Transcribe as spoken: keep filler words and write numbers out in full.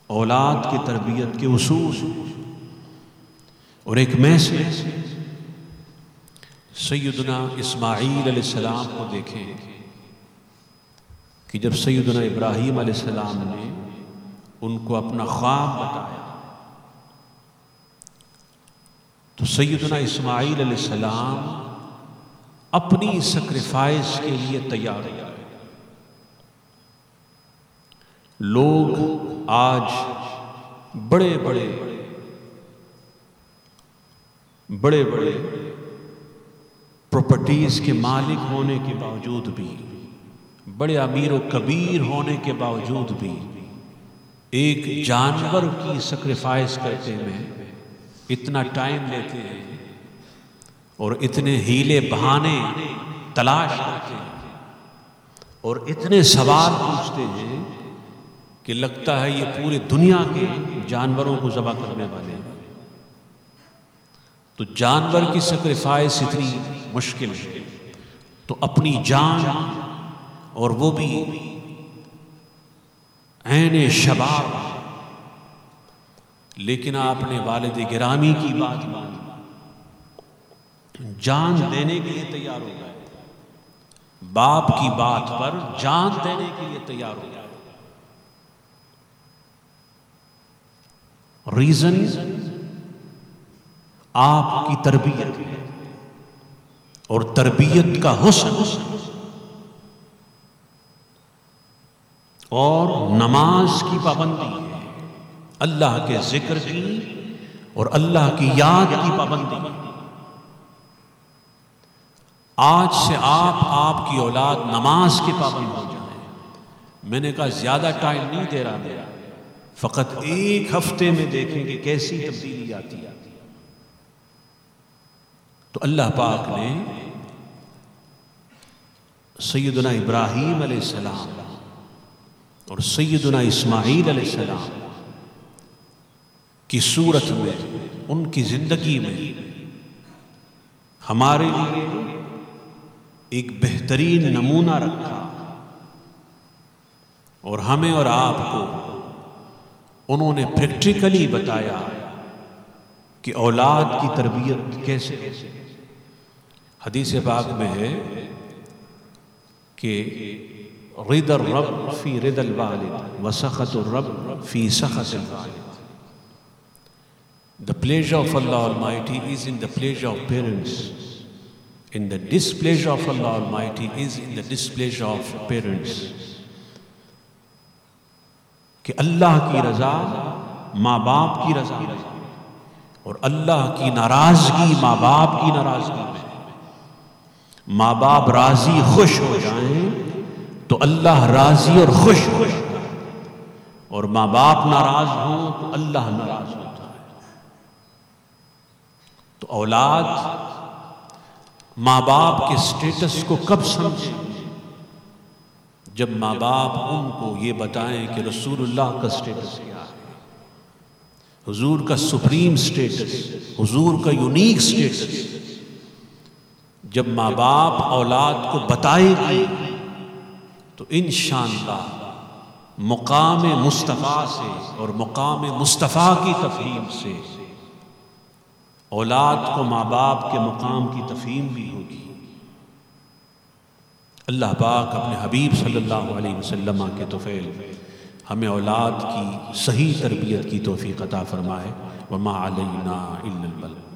اولاد کی تربیت کے اصول اور ایک میسج۔ سیدنا اسماعیل علیہ السلام کو دیکھیں کہ جب سیدنا ابراہیم علیہ السلام نے ان کو اپنا خواب بتایا تو سیدنا اسماعیل علیہ السلام اپنی سیکریفائس کے لیے تیار ہو گئے۔ لوگ آج بڑے بڑے بڑے بڑے پراپرٹیز کے مالک ہونے کے باوجود بھی، بڑے امیر و کبیر ہونے کے باوجود بھی ایک جانور کی سیکریفائس کرتے میں اتنا ٹائم لیتے ہیں اور اتنے ہیلے بہانے تلاش کرتے ہیں اور اتنے سوال پوچھتے ہیں کہ لگتا ہے یہ پورے دنیا کے جانوروں کو ذبح کرنے والے ہیں۔ تو جانور کی سیکریفائس اتنی مشکل ہے تو اپنی جان، اور وہ بھی عین شباب، لیکن آپ نے والد گرامی کی بات مانی، جان دینے کے لیے تیار ہو گئے، باپ کی بات پر جان دینے کے لیے تیار ہو گئے۔ ریزن آپ کی تربیت ہے، اور تربیت کا حسن اور نماز کی پابندی ہے، اللہ کے ذکر کی اور اللہ کی یاد کی پابندی۔ آج سے آپ آپ کی اولاد نماز کے پابند ہو جائیں۔ میں نے کہا زیادہ ٹائم نہیں دے رہا میرا، فقط ایک ہفتے میں دیکھیں کہ کیسی تبدیلی آتی ہے۔ تو اللہ پاک نے سیدنا ابراہیم علیہ السلام اور سیدنا اسماعیل علیہ السلام کی صورت میں، ان کی زندگی میں ہمارے لیے ایک بہترین نمونہ رکھا، اور ہمیں اور آپ کو انہوں نے پریکٹیکلی بتایا کہ اولاد کی تربیت کیسے کیسے۔ حدیث پاک میں ہے کہ رضا الرب فی رضا الوالد وسخط الرب فی سخط الوالد۔ The pleasure of Allah Almighty is in the pleasure of parents, and the displeasure of Allah Almighty is in the displeasure of parents۔ کہ اللہ کی رضا ماں باپ کی رضا میں، اور اللہ کی ناراضگی ماں باپ کی ناراضگی میں۔ ماں باپ راضی خوش ہو جائیں تو اللہ راضی اور خوش ہو جائے، اور ماں باپ ناراض ہوں تو اللہ ناراض ہوتا ہے۔ تو اولاد ماں باپ کے سٹیٹس کو کب سمجھیں؟ جب ماں باپ ان کو یہ بتائیں کہ رسول اللہ کا سٹیٹس کیا ہے، حضور کا سپریم سٹیٹس، حضور کا یونیک سٹیٹس۔ جب ماں باپ اولاد کو بتائے گی تو انشاءاللہ مقام مصطفیٰ سے اور مقام مصطفیٰ کی تفہیم سے اولاد کو ماں باپ کے مقام کی تفہیم بھی ہوگی۔ اللہ پاک اپنے حبیب صلی اللہ علیہ وسلم کے طفیل ہمیں اولاد کی صحیح تربیت کی توفیق عطا فرمائے۔ وما علینا الا البلاغ۔